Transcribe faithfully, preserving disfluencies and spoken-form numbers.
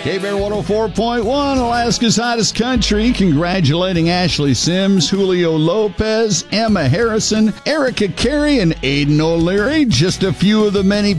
K-Bear one oh four point one, Alaska's hottest country, congratulating Ashley Sims, Julio Lopez, Emma Harrison, Erica Carey, and Aiden O'Leary. Just a few of the many